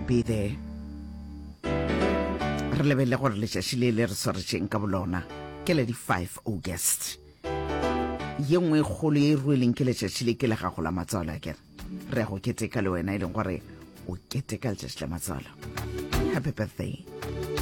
be there. Re lebelle gore letšatši le le re swarešeng ka bolona ke le di 5 August. Ye nngwe kgolo ye e rueleng ke letšatši le ke le gago la matswalo a kere re go keteka le wena e leng gore o keteka letšatši la matswalo. Happy birthday.